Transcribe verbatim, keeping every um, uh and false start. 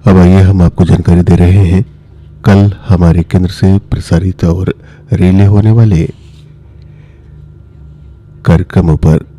अब आइए हम आपको जानकारी दे रहे हैं कल हमारे केंद्र से प्रसारित और रिले होने वाले कार्यक्रमों पर।